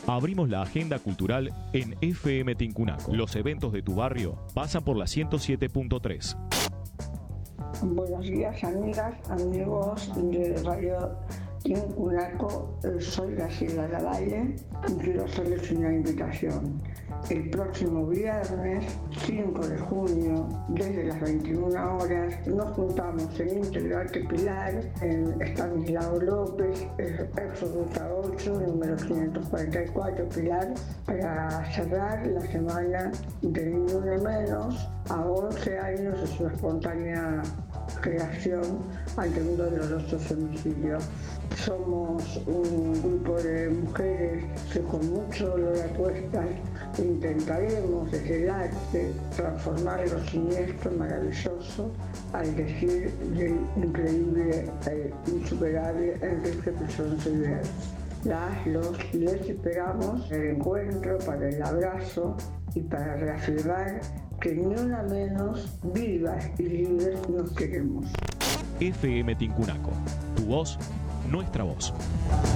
Abrimos la agenda cultural en FM Tincunaco. Los eventos de tu barrio pasan por la 107.3. Buenos días, amigas, amigos de Radio Tincunaco. Soy Graciela Lavalle y quiero hacerles una invitación. El próximo viernes 5 de junio, desde las 21 horas, nos juntamos en Integrarte Pilar, en Estanislao López, Ruta 8, número 544 Pilar, para cerrar la semana de Ni Una Menos a 11 años de su espontánea creación ante un doloroso femicidio. Somos un grupo de mujeres que con mucho dolor a cuestas intentaremos desde el arte transformar lo siniestro, maravilloso, al decir del increíble e insuperable Enrique Pinzón Silver. Los y les esperamos el encuentro, para el abrazo y para reafirmar que ni una menos, vivas y libres nos queremos. FM Tincunaco, tu voz, nuestra voz.